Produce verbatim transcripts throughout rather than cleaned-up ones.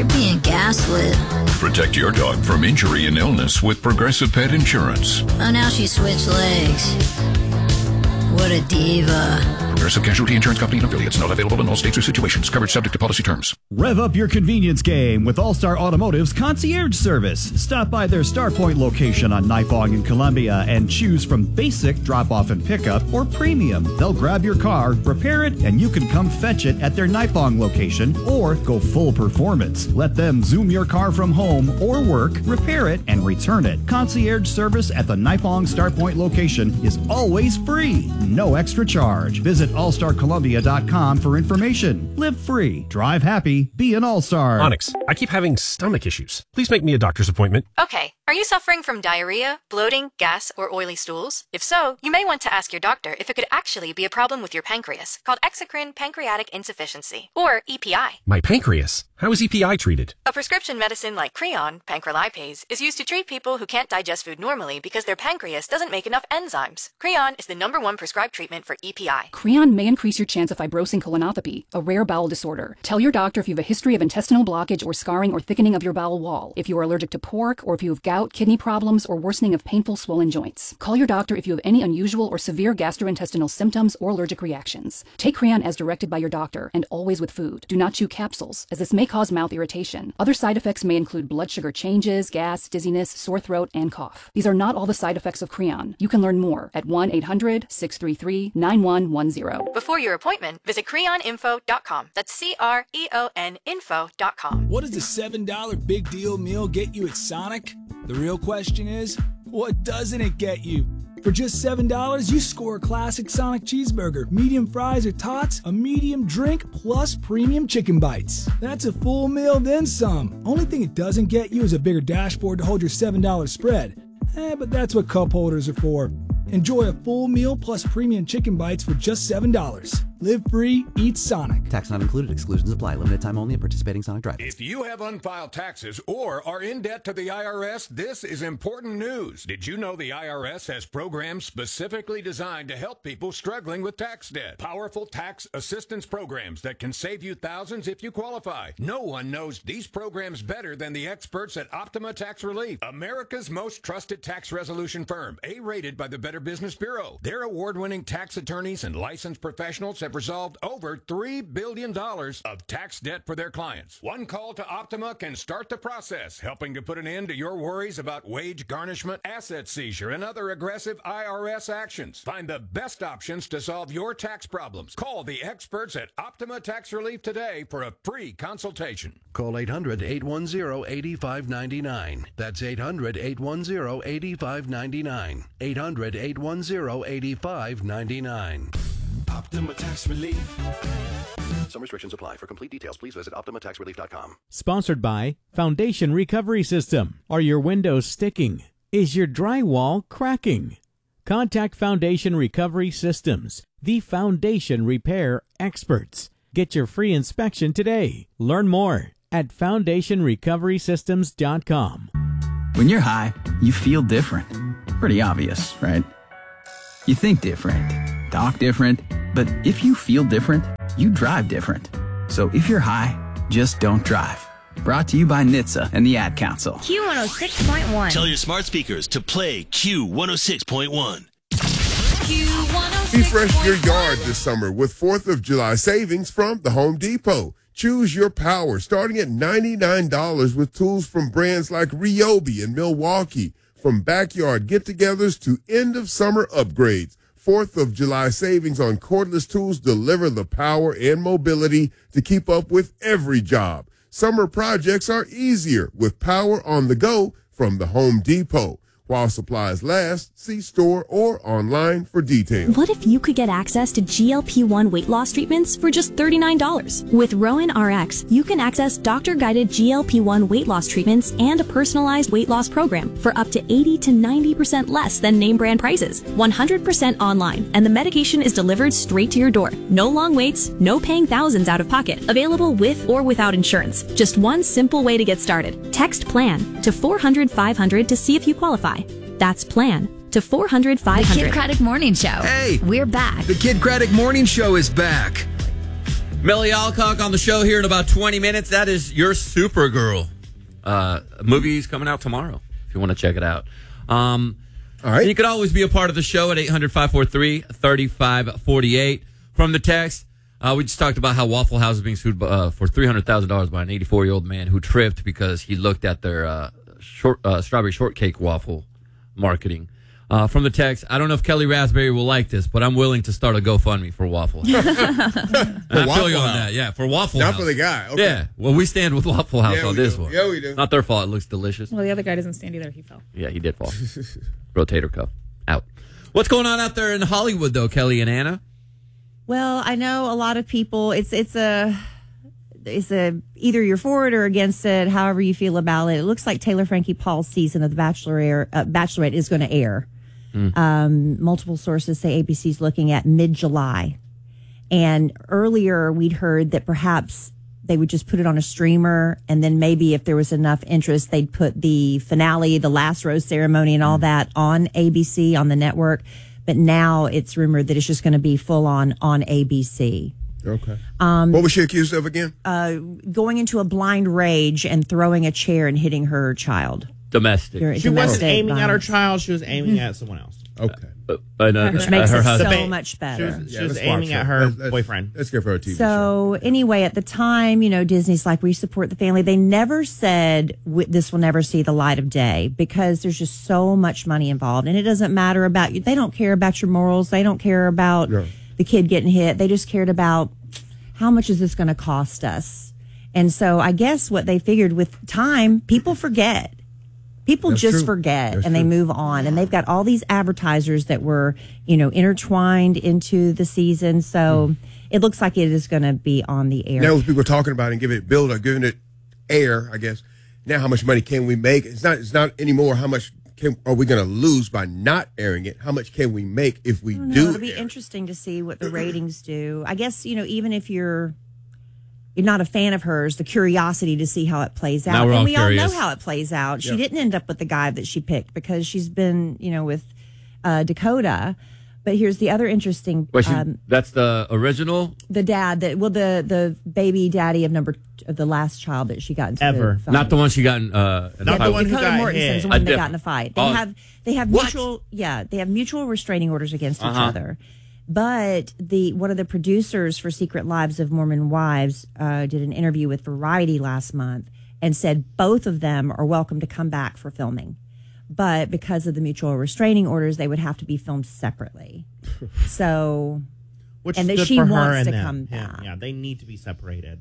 You're being gaslit. Protect your dog from injury and illness with Progressive Pet Insurance. Oh, now she switched legs. What a diva. Progressive Casualty Insurance Company and affiliates. Not available in all states or situations. Coverage subject to policy terms. Rev up your convenience game with All-Star Automotive's concierge service. Stop by their Starpoint location on Nipong in Columbia and choose from basic drop-off and pickup or premium. They'll grab your car, repair it, and you can come fetch it at their Nipong location or go full performance. Let them zoom your car from home or work, repair it, and return it. Concierge service at the Nipong Starpoint location is always free. No extra charge. Visit all star columbia dot com for information. Live free. Drive happy. Be an All-Star. Onyx, I keep having stomach issues. Please make me a doctor's appointment. Okay. Are you suffering from diarrhea, bloating, gas, or oily stools? If so, you may want to ask your doctor if it could actually be a problem with your pancreas, called exocrine pancreatic insufficiency, or E P I. My pancreas? How is E P I treated? A prescription medicine like Creon, pancrelipase, is used to treat people who can't digest food normally because their pancreas doesn't make enough enzymes. Creon is the number one prescribed treatment for E P I. Creon may increase your chance of fibrosing colonopathy, a rare bowel disorder. Tell your doctor if you have a history of intestinal blockage or scarring or thickening of your bowel wall, if you are allergic to pork, or if you have gout, kidney problems, or worsening of painful swollen joints. Call your doctor if you have any unusual or severe gastrointestinal symptoms or allergic reactions. Take Creon as directed by your doctor and always with food. Do not chew capsules, as this may cause mouth irritation. Other side effects may include blood sugar changes, gas, dizziness, sore throat, and cough. These are not all the side effects of Creon. You can learn more at one eight hundred, six three three, nine one one zero. Before your appointment, visit creon info dot com. That's C R E O N info dot com. What does the seven dollar big deal meal get you at Sonic? The real question is, what doesn't it get you? For just seven dollars, you score a classic Sonic cheeseburger, medium fries or tots, a medium drink, plus premium chicken bites. That's a full meal, then some. Only thing it doesn't get you is a bigger dashboard to hold your seven dollar spread. Eh, but that's what cup holders are for. Enjoy a full meal plus premium chicken bites for just seven dollars. Live free, eat Sonic. Tax not included. Exclusions apply. Limited time only at participating Sonic drive. If you have unfiled taxes or are in debt to the I R S, this is important news. Did you know the I R S has programs specifically designed to help people struggling with tax debt? Powerful tax assistance programs that can save you thousands if you qualify. No one knows these programs better than the experts at Optima Tax Relief, America's most trusted tax resolution firm, A-rated by the Better Business Bureau. Their award-winning tax attorneys and licensed professionals have resolved over three billion dollars of tax debt for their clients. One call to Optima can start the process, helping to put an end to your worries about wage garnishment, asset seizure, and other aggressive I R S actions. Find the best options to solve your tax problems. Call the experts at Optima Tax Relief today for a free consultation. Call eight hundred, eight one zero, eight five nine nine. That's eight hundred, eight one zero, eight five nine nine. eight hundred, eight one zero, eight five nine nine. Optima Tax Relief. Some restrictions apply. For complete details, please visit optima tax relief dot com. Sponsored by Foundation Recovery System. Are your windows sticking? Is your drywall cracking? Contact Foundation Recovery Systems, the foundation repair experts. Get your free inspection today. Learn more at foundation recovery systems dot com. When you're high, you feel different. Pretty obvious, right? You think different, talk different, but if you feel different, you drive different. So if you're high, just don't drive. Brought to you by N H T S A and the Ad Council. Q one oh six point one. Tell your smart speakers to play Q one oh six point one. Q one oh six point one. Refresh your yard this summer with fourth of July savings from the Home Depot. Choose your power starting at ninety-nine dollars with tools from brands like Ryobi and Milwaukee. From backyard get-togethers to end-of-summer upgrades, fourth of July savings on cordless tools deliver the power and mobility to keep up with every job. Summer projects are easier with power on the go from the Home Depot. While supplies last, see store or online for details. What if you could get access to G L P one weight loss treatments for just thirty-nine dollars? With Rowan R X, you can access doctor-guided G L P one weight loss treatments and a personalized weight loss program for up to eighty to ninety percent less than name brand prices. one hundred percent online, and the medication is delivered straight to your door. No long waits, no paying thousands out of pocket. Available with or without insurance. Just one simple way to get started. Text PLAN to four hundred five hundred to see if you qualify. That's PLAN to four hundred five hundred. The Kid Craddock Morning Show. Hey! We're back. The Kid Craddock Morning Show is back. Millie Alcock on the show here in about twenty minutes. That is your Supergirl. Uh, movie's coming out tomorrow if you want to check it out. Um, All right. You could always be a part of the show at eight hundred, five four three, three five four eight. From the text, uh, we just talked about how Waffle House is being sued uh, for three hundred thousand dollars by an eighty-four-year-old man who tripped because he looked at their uh, short, uh, strawberry shortcake waffle marketing. Uh, from the text, I don't know if Kelly Raspberry will like this, but I'm willing to start a GoFundMe for Waffle House. I Waffle feel you on House. that. Yeah, for Waffle Not House. for the guy. Okay. Yeah, well, we stand with Waffle House Yeah, on we this do. one. Yeah, we do. Not their fault. It looks delicious. Well, the other guy doesn't stand either. He fell. Yeah, he did fall. Rotator cuff. Out. What's going on out there in Hollywood, though, Kelly and Anna? Well, I know a lot of people. It's it's a it's a either you're for it or against it. However you feel about it. It looks like Taylor Frankie Paul's season of The Bachelor uh, Bachelorette is going to air. Mm. Um, multiple sources say A B C's looking at mid-July. And earlier we'd heard that perhaps they would just put it on a streamer, and then maybe if there was enough interest, they'd put the finale, the last rose ceremony and all mm. that on A B C, on the network. But now it's rumored that it's just going to be full on on A B C. Okay. Um, what was she accused of again? Uh, going into a blind rage and throwing a chair and hitting her child. Domestic. She domestic wasn't aiming violence. at her child. She was aiming at someone else. Okay. Uh, but, uh, Which makes her it husband. so much better. She was, she Yeah, was let's aiming watch at her. her Let's- let's- boyfriend. Let's give her a T V show. So anyway, at the time, you know, Disney's like, we support the family. They never said w- this will never see the light of day because there's just so much money involved. And it doesn't matter about you. They don't care about your morals. They don't care about No. the kid getting hit. They just cared about how much is this going to cost us. And so I guess what they figured with time, people forget. People That's just true. forget That's and they true. move on. And they've got all these advertisers that were, you know, intertwined into the season. So it looks like it is going to be on the air. Now, people are talking about it and giving it build or giving it air, I guess. Now, how much money can we make? It's not. It's not anymore. How much can, are we going to lose by not airing it? How much can we make if we I don't know. do? It'll be air it? interesting to see what the ratings do. I guess, you know, even if you're you're not a fan of hers, the curiosity to see how it plays out. Now we're and all we all curious. know how it plays out. She Yeah. didn't end up with the guy that she picked because she's been, you know, with uh, Dakota. But here's the other interesting Wait, she, um, that's the original? the dad that well the the baby daddy of number of the last child that she got into Ever. the fight. Not the one she got in, uh, in a Not fight the with. one who Dakota got Mortensen's hit. the A one that different- got in a fight. They Oh. have they have What? mutual yeah they have mutual restraining orders against each Uh-huh. other. But the one of the producers for Secret Lives of Mormon Wives uh, did an interview with Variety last month and said both of them are welcome to come back for filming, but because of the mutual restraining orders, they would have to be filmed separately. So, Which and is that good she for her wants and to them. come Yeah, back. yeah, they need to be separated.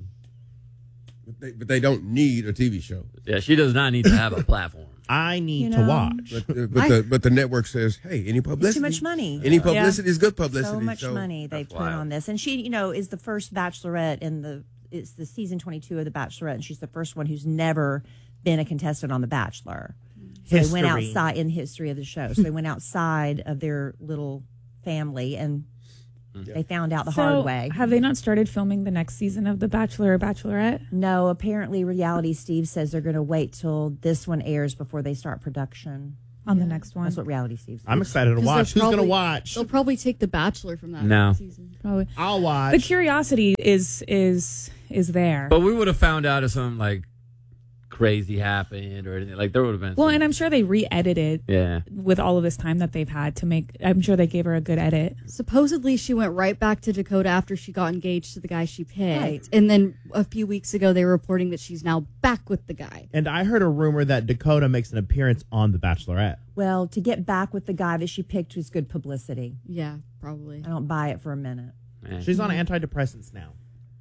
But they, but they don't need a T V show. Yeah, she does not need to have a platform. I need You to know? watch. But, uh, but the but the network says, hey, any It's publicity, too much money. any Yeah. publicity is good publicity. So much money they That's put wild. on this, and she, you know, is the first Bachelorette in the it's the season twenty-two of the Bachelorette, and she's the first one who's never been a contestant on The Bachelor. So they went History. outside in history of the show. So they went outside of their little family, and they found out the so hard way. Have they not started filming the next season of The Bachelor or Bachelorette? No, apparently Reality Steve says they're going to wait till this one airs before they start production On the next one. That's what Reality Steve says. I'm excited to 'Cause watch. they'll Who's going to probably- watch? They'll probably take The Bachelor from that No. season. Probably. I'll watch. The curiosity is is is there. But we would have found out if something like crazy happened or anything. Like there would have been. Well, some- and I'm sure they re-edited yeah. with all of this time that they've had to make. I'm sure they gave her a good edit. Supposedly, she went right back to Dakota after she got engaged to the guy she picked. Right. And then a few weeks ago, they were reporting that she's now back with the guy. And I heard a rumor that Dakota makes an appearance on The Bachelorette. Well, to get back with the guy that she picked was good publicity. Yeah, probably. I don't buy it for a minute. She's on antidepressants now.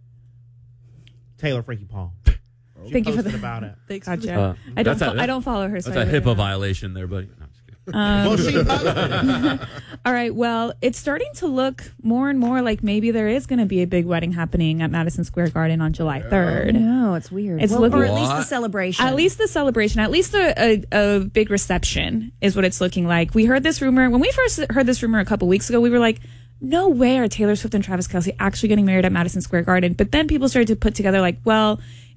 Taylor Frankie Paul. She Thank you for posted the- about it. Thanks for the- Uh, I don't that's fo- I don't follow her, so That's I a really HIPAA don't. violation there, buddy. No, I'm just kidding. Um, Well, she posted it. All right. Well, it's starting to look more and more like maybe there is going to be a big wedding happening at Madison Square Garden on July third. No, it's weird. It's Well, looking, or at least the celebration. At least the celebration. At least a, a, a big reception is what it's looking like. We heard this rumor when we first heard this rumor a couple weeks ago. We were like, no way are Taylor Swift and Travis Kelce actually getting married at Madison Square Garden. But then people started to put together like, well,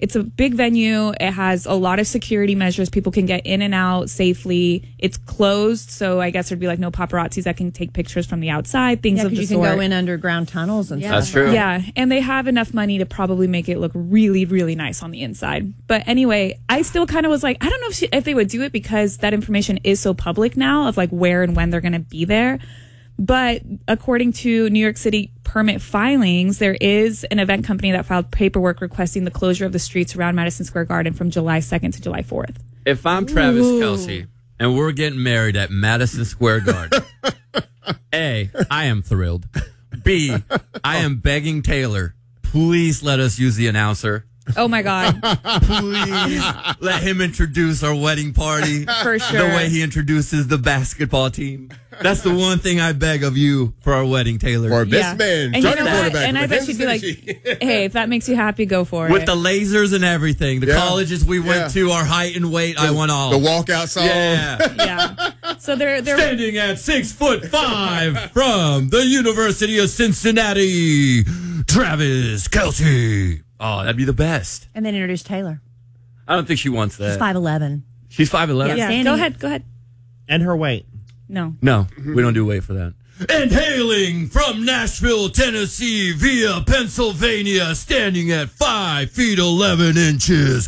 It's a big venue. It has a lot of security measures. People can get in and out safely. It's closed, so I guess there'd be like no paparazzis that can take pictures from the outside, things Yeah, of the because you sort. can go in underground tunnels and Yeah. stuff. That's true. Yeah, and they have enough money to probably make it look really, really nice on the inside. But anyway, I still kind of was like, I don't know if, she, if they would do it because that information is so public now of like where and when they're going to be there. But according to New York City permit filings, there is an event company that filed paperwork requesting the closure of the streets around Madison Square Garden from July second to July fourth. If I'm Travis Ooh. Kelce and we're getting married at Madison Square Garden, A, I am thrilled. B, I am begging Taylor, please let us use the announcer. Oh my God. Please let him introduce our wedding party. For sure. The way he introduces the basketball team. That's the one thing I beg of you for our wedding, Taylor. For best Yeah. man, And, you starting know what? quarterback. And I for bet Kansas she'd be like, City. hey, if that makes you happy, go for With it. the lasers and everything. The Yeah. colleges we went Yeah. to, our height and weight, I want all. the walkout song. Yeah. Yeah. So they're, they're Standing at six foot five from the University of Cincinnati, Travis Kelce. Oh, that'd be the best. And then introduce Taylor. I don't think she wants that. She's five eleven. She's five eleven? yeah. Standing- Go ahead. Go ahead. And her weight. No. No, we don't do weight for that. And hailing from Nashville, Tennessee via Pennsylvania, standing at five feet eleven inches,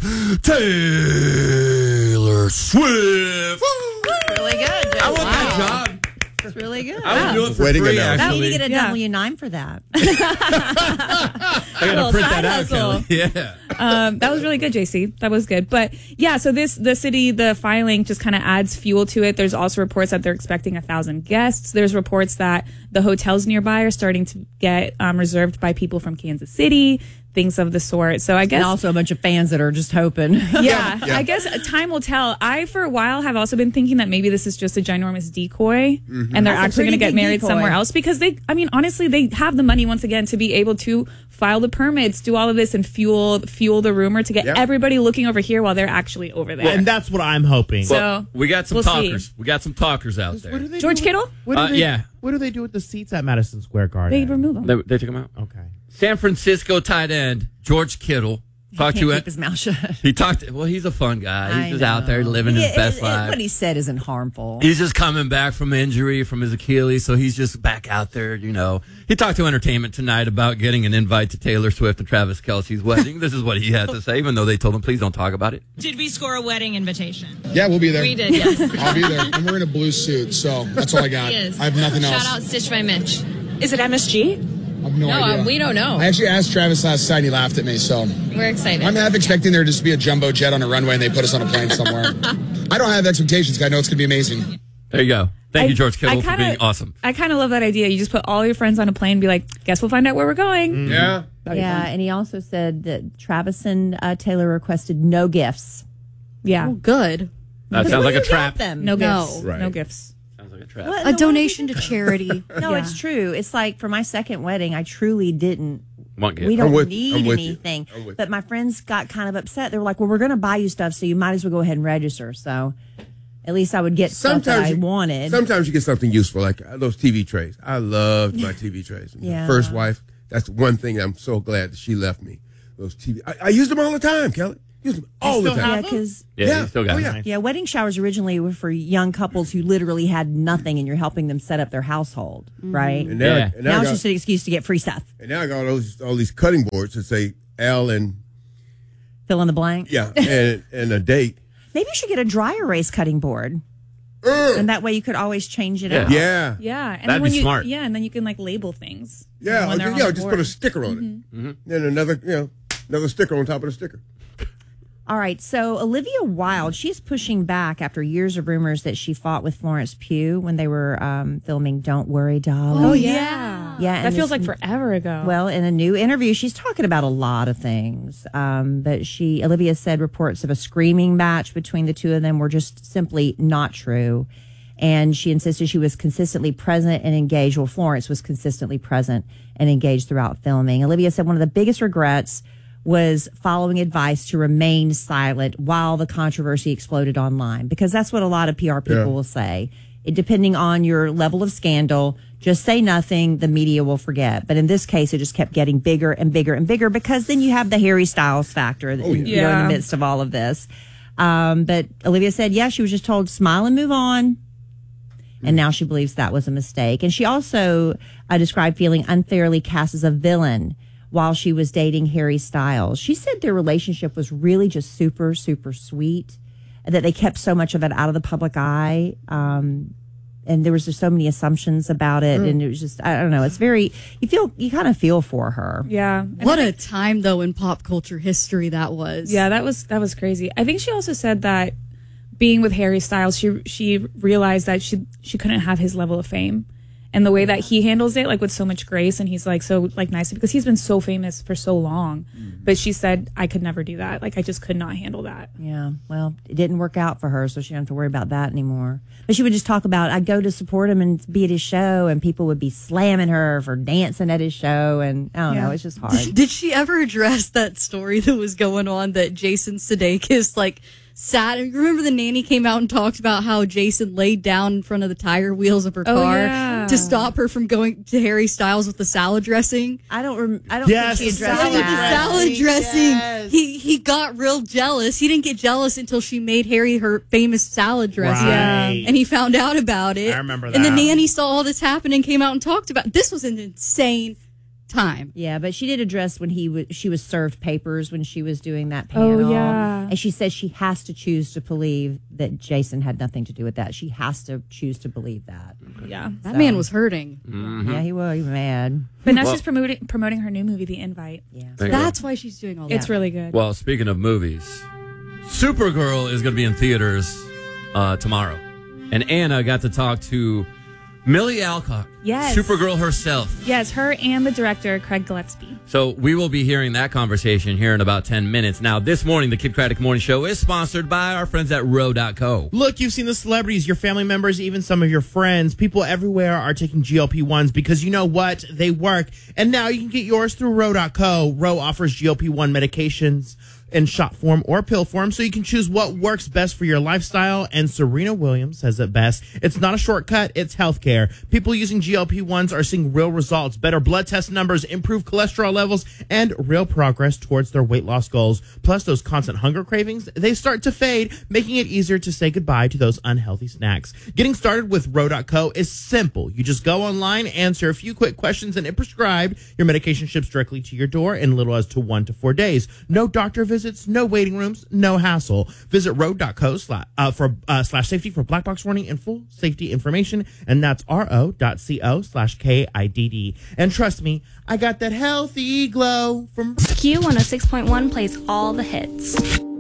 Taylor Swift. Really good. I want that job. It's really good. I would do it for Wedding free, announcement. Now you actually. need to get a Yeah. W nine for that. I gotta Little print side that out, hustle. Kelly. Yeah. Um, that was really good, J C. That was good. But yeah, so this, the city, the filing just kind of adds fuel to it. There's also reports that they're expecting a thousand guests. There's reports that the hotels nearby are starting to get um, reserved by people from Kansas City, things of the sort. So I guess. And also a bunch of fans that are just hoping. Yeah, Yeah. I guess time will tell. I, for a while, have also been thinking that maybe this is just a ginormous decoy Mm-hmm. and they're That's a actually going to pretty get big married decoy. somewhere else because they, I mean, honestly, they have the money once again to be able to file the permits, do all of this and fuel fuel the rumor to get Yep. everybody looking over here while they're actually over there. And that's what I'm hoping. So- Well, we got some we'll see. talkers. We got some talkers out What do there. they George do Kittle? With, what do Uh, they, yeah. What do they do with the seats at Madison Square Garden? They remove them. They, they took him out. Okay. San Francisco tight end George Kittle talked Can't to keep it. his mouth shut. He talked. Well, he's a fun guy. He's I just out there know. living his It- best it- life. What he said isn't harmful. He's just coming back from injury from his Achilles, so he's just back out there, you know. He talked to Entertainment Tonight about getting an invite to Taylor Swift and Travis Kelce's wedding. This is what he had to say, even though they told him, please don't talk about it. Did we score a wedding invitation? Yeah, we'll be there. We did, yes. I'll be there. I'm wearing a blue suit, so that's all I got. He is. I have nothing Shout else. out Stitch by Mitch. Is it M S G? I have no, No, idea. uh, we don't know. I actually asked Travis last night and he laughed at me, so We're excited. I'm half expecting there just to be a jumbo jet on a runway and they put us on a plane somewhere. I don't have expectations, 'cause I know it's going to be amazing. There you go. Thank I- you, George Kittle, I for kinda- being awesome. I kind of love that idea. You just put all your friends on a plane and be like, guess we'll find out where we're going. Yeah. That'd be Yeah, fun. and he also said that Travis and uh, Taylor requested no gifts. Yeah. Oh, good. That Because sounds what like do a you trap. get them? No No. gifts. Right. No gifts. Sounds like a trap. What- A what do donation we to do? charity. No, Yeah. it's true. It's like for my second wedding, I truly didn't. Want gifts. We don't I'm with- need I'm with you. anything. I'm with But my friends got kind of upset. They were like, "Well, we're going to buy you stuff, so you might as well go ahead and register." So at least I would get stuff that I you, wanted. Sometimes you get something useful, like uh, those T V trays. I loved my T V trays. My Yeah. first wife, that's one thing I'm so glad that she left me. Those T V. I, I used them all the time, Kelly. Used them all the still time. yeah, because Yeah, Yeah. you still got Oh, it. yeah. yeah, wedding showers originally were for young couples who literally had nothing, and you're helping them set up their household, right? And now, Yeah. and now, Now I it's got, just an excuse to get free stuff. and now I got all those all these cutting boards that say L and Fill in the blank. yeah and and a date. Maybe you should get a dry erase cutting board, Uh, and that way you could always change it Yeah. out. yeah. Yeah. And That'd then when be you, smart. Yeah, and then you can like label things. Yeah, when or they're ju- on yeah, the just board. put a sticker on it. Mm-hmm. Then another, you know, another sticker on top of the sticker. All right, so Olivia Wilde, she's pushing back after years of rumors that she fought with Florence Pugh when they were um, filming Don't Worry, Darling. Oh, yeah. Yeah, That and feels this- like forever ago. Well, in a new interview, she's talking about a lot of things. Um, but she, Olivia said reports of a screaming match between the two of them were just simply not true. And she insisted she was consistently present and engaged. Well, Florence was consistently present and engaged throughout filming. Olivia said one of the biggest regrets was following advice to remain silent while the controversy exploded online, because that's what a lot of P R people Yeah. will say. it, depending on your level of scandal, just say nothing, the media will forget. But in this case, it just kept getting bigger and bigger and bigger because then you have the Harry Styles factor oh, yeah. you know, yeah. in the midst of all of this. Um, but Olivia said, yeah, she was just told, smile and move on. And now she believes that was a mistake. And she also uh, described feeling unfairly cast as a villain while she was dating Harry Styles. She said their relationship was really just super, super sweet, and that they kept so much of it out of the public eye. Um, and there was just so many assumptions about it. Mm. And it was just, I don't know, it's very, you feel, you kind of feel for her. Yeah. What a time, though, in pop culture history that was. Yeah, that was, that was crazy. I think she also said that being with Harry Styles, she she realized that she she couldn't have his level of fame, and the way that he handles it, like with so much grace, and he's like so like nice because he's been so famous for so long. Mm-hmm. But she said, I could never do that. Like I just could not handle that. Yeah, well, it didn't work out for her, so she didn't have to worry about that anymore. But she would just talk about, I'd go to support him and be at his show, and people would be slamming her for dancing at his show, and I don't yeah. know, it's just hard. Did, did she ever address that story that was going on that Jason Sudeikis like? Sat. Remember the nanny came out and talked about how Jason laid down in front of the tire wheels of her oh, car yeah. to stop her from going to Harry Styles with the salad dressing. I don't. Rem- I don't yes, think she addressed salad that. With the salad dressing. Yes. He he got real jealous. He didn't get jealous until she made Harry her famous salad dressing, right. and he found out about it. I remember that. And the nanny saw all this happen and came out and talked about it. This was an insane time. Yeah, but she did address when he was she was served papers when she was doing that panel. Oh, yeah. And she said she has to choose to believe that Jason had nothing to do with that. She has to choose to believe that. Yeah. That so, man was hurting. Mm-hmm. Yeah, he was, he was mad. But now well, she's promoting promoting her new movie, The Invite. Yeah. That's why she's doing all that. It's really good. Well, speaking of movies, Supergirl is going to be in theaters uh, tomorrow. And Anna got to talk to Millie Alcock, yes. Supergirl herself. Yes, her and the director, Craig Gillespie. So we will be hearing that conversation here in about ten minutes. Now, this morning, the Kid Craddock Morning Show is sponsored by our friends at Row dot co. Look, you've seen the celebrities, your family members, even some of your friends. People everywhere are taking G L P ones because you know what? They work. And now you can get yours through Row dot co. Row offers G L P one medications in shot form or pill form, so you can choose what works best for your lifestyle. And Serena Williams says it best. It's not a shortcut, it's healthcare. People using G L P ones are seeing real results, better blood test numbers, improved cholesterol levels, and real progress towards their weight loss goals. Plus, those constant hunger cravings, they start to fade, making it easier to say goodbye to those unhealthy snacks. Getting started with Row dot co is simple. You just go online, answer a few quick questions, and if prescribed, your medication ships directly to your door in little as to one to four days. No doctor visits, no waiting rooms, no hassle. Visit row dot co slash, uh, for uh, slash safety for black box warning and full safety information, and that's ro dot co slash K I D D. And trust me, I got that healthy glow from Q one oh six point one plays all the hits.